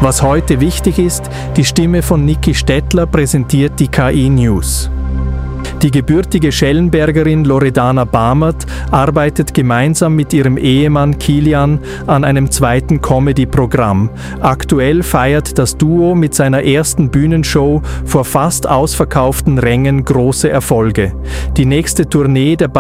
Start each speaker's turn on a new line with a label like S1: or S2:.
S1: Was heute wichtig ist, die Stimme von Niki Stettler präsentiert die KI News. Die gebürtige Schellenbergerin Loredana Bamert arbeitet gemeinsam mit ihrem Ehemann Kilian an einem zweiten Comedy-Programm. Aktuell feiert das Duo mit seiner ersten Bühnenshow vor fast ausverkauften Rängen große Erfolge. Die nächste Tournee der